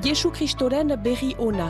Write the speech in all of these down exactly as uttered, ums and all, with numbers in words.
Jesu Kristoren berri ona.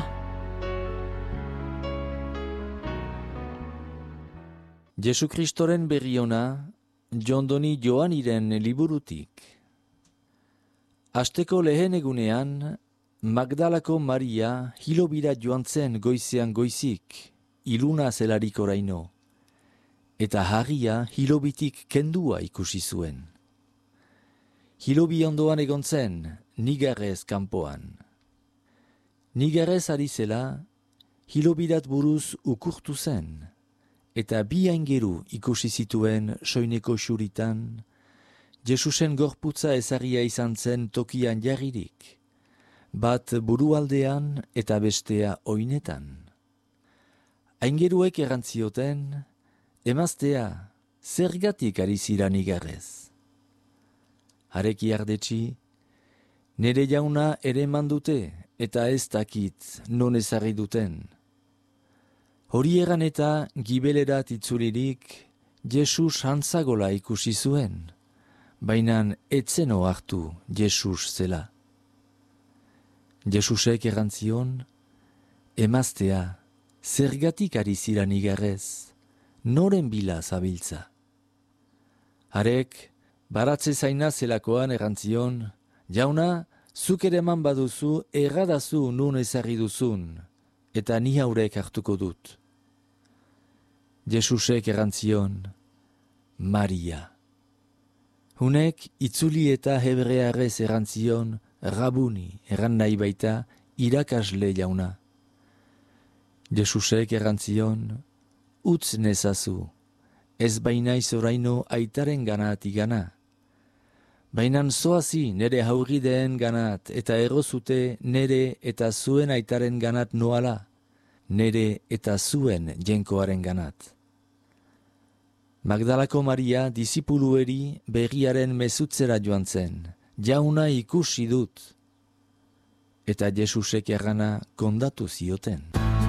Jesu Kristoren berri ona, Jondoni Joaniren liburutik. Asteko lehen egunean, Magdalako Maria hilobira joan zen goizean goizik, iluna zelarik oraino, eta harria hilobitik kendua ikusi zuen. Hilobi ondoan egon zen, nigarrez kanpoan. Nigarrez ari zela, hilobirat buruz ukurtu zen, eta bi aingeru ikusi zituen soineko xuritan, Jesusen gorputza ezarria izan zen tokian jarririk, bat burualdean eta bestea oinetan. Aingeruek errantzioten, emaztea, zergatik ari zira nigarrez. Hareki ardetsi, nere jauna ere mandute eta ez dakit non ezarri duten. Hori egan eta gibelerat itzulirik, Jesus hantzagola ikusi zuen, bainan etzeno hartu Jesus zela. Jesusek errantzion, emaztea, zergatik ari zira nigarrez, noren bila zabiltza. Harek, baratze zaina zelakoan errantzion, jauna, zuk ere eman baduzu erradazu nun ezarri duzun, eta ni haurek hartuko dut. Jesusek errantzion, Maria. Hunek itzuli eta hebrearrez errantzion, Rabuni erran nahi baita irakasle jauna. Jesusek errantzion, utz nezazu, ez bainaiz oraino aitaren ganat igana. Bainan zoazi nere haurrideen ganat eta errozute nere eta zuen aitaren ganat noala, nere eta zuen jenkoaren ganat. Magdalako Maria disipulueri berriaren mezutzera joan zen, jauna ikusi dut, eta Jesusek errana kondatu zioten.